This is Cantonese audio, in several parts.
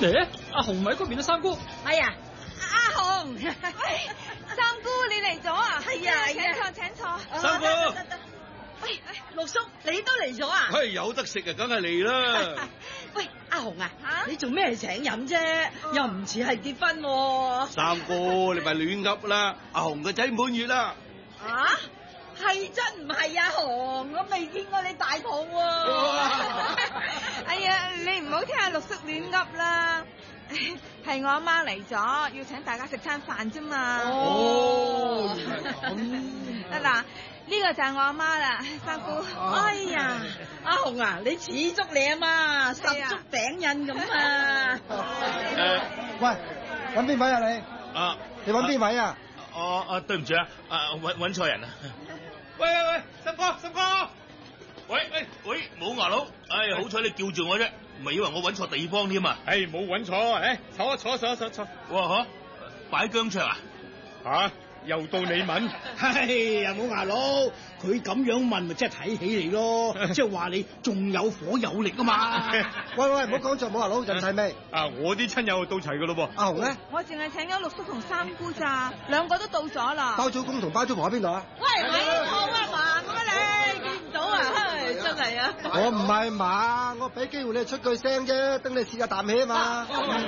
誒，阿紅咪喺嗰邊啊，三姑。 係啊，阿紅，三姑你嚟咗啊？係啊，請坐。 三姑， 喂，六叔你都嚟咗啊？ 係有得食啊，梗係嚟啦。 喂，阿紅啊，你做咩請飲啫？又唔似係結婚喎。 三姑，你咪亂噏啦！阿紅個仔滿月啦。 啊？係真唔係啊，紅？我未見過你大肚喎。 哎呀，你唔好聽阿六叔亂噏啦。係我阿媽嚟咗，要請大家食餐飯啫嘛。 哦， 得嗱，呢個就係我阿媽啦，三姑。 哎呀，阿紅啊，你似足你阿媽，十足餅印咁啊！ 喂，揾邊位啊你？ 啊， 你揾邊位啊？ 對唔住啊，揾錯人啊！喂，三哥，喂，冇牙佬，好彩你叫住我啫，唔係以為我揾錯地方添啊！ 冇揾錯，坐。 哇嚇，擺姜桌啊？ 嚇，又到你問。 係啊，冇牙佬，佢咁樣問咪即係睇起你咯，即係話你仲有火有力啊嘛！ 喂，唔好講錯，冇牙佬，人齊未？ 啊，我啲親友到齊噶咯噃。 阿紅咧？ 我淨係請咗六叔同三姑咋，兩個都到咗啦。 包租公同包租婆喺邊度啊？ 喂，喺度啊，盲咁啊你，見唔到啊？真係啊！ 我唔係盲，我俾機會你出句聲啫，等你試下啖氣啊嘛。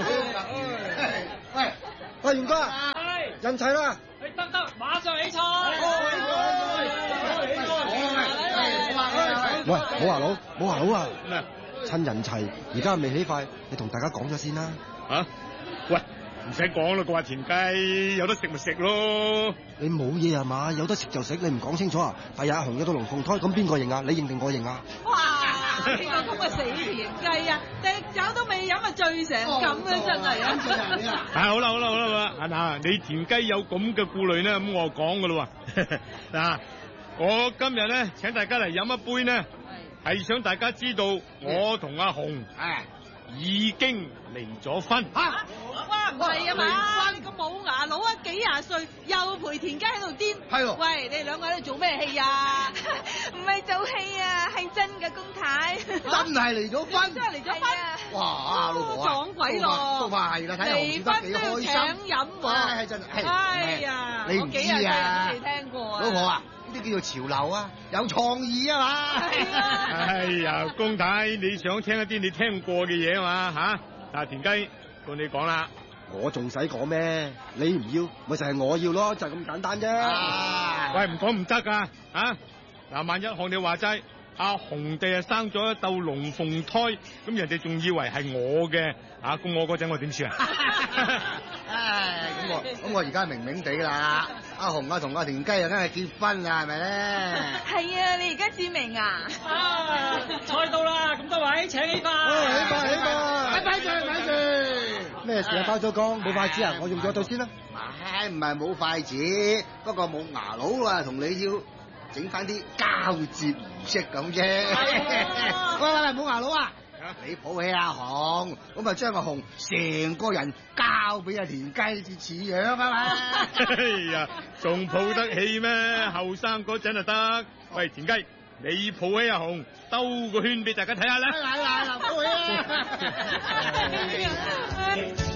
喂，元哥，人齊啦！ 得，馬上起菜。 喂，冇牙佬啊！趁人齊，而家未起筷，你同大家講咗先啦。 嚇？喂，唔使講啦，個話田雞有得食咪食咯。 你冇嘢啊嘛？有得食就食，你唔講清楚啊？第日阿紅有到龍鳳胎，咁邊個認啊？你認定我認啊？ 哇！呢個咁嘅死田雞啊，滴酒都未飲啊，醉成咁啊，真係啊！ 好啦，嗱，你田雞有咁嘅顧慮呢，咁我講噶啦喎。嗱，我今日咧請大家嚟飲一杯呢，係想大家知道我同阿紅已經離咗婚。 哇，唔係啊嘛！你個冇牙佬啊，幾廿歲又陪田雞喺度癲。 係喎。 喂，你哋兩個喺度做咩戲啊？ 唔係做戲啊，係真嘅，公太。 真係離咗婚。 真係離咗婚。 哇，老婆啊！ 撞鬼咯！ 都話係啦，睇紅得幾開心。 請飲喎。 係真係。 哎呀， 你唔知啊？ 未聽過啊。 老婆啊！呢啲叫做潮流啊，有創意啊嘛！ 哎呀，公太，你想聽一啲你聽過嘅嘢啊嘛嚇？但係田雞，到你講啦。 我仲使講咩？你唔要，咪就係我要咯，就係咁簡單啫。 喂，唔講唔得㗎嚇！嗱，萬一學你話齋，阿紅地生咗一竇龍鳳胎，咁人哋仲以為係我嘅嚇，咁我嗰陣我點算啊？ 唉，咁我而家明明地啦，阿紅同阿田雞啊，梗係結婚啦，係咪咧？ 係啊，你而家至明啊？ 菜到啦，咁多位請起吧。 起吧！咪住！咩事啊，包租公冇筷子啊？我用咗對先啦。唉，唔係冇筷子，不過冇牙佬啊，同你要整翻啲交接儀式咁啫。喂，冇牙佬啊！你抱起阿紅，咁啊將阿紅成個人交俾阿田雞似樣啊嘛！ 哎呀，仲抱得起咩？後生嗰陣就得。喂，田雞，你抱起阿紅，兜個圈俾大家睇下啦。 嗱，抱起啊！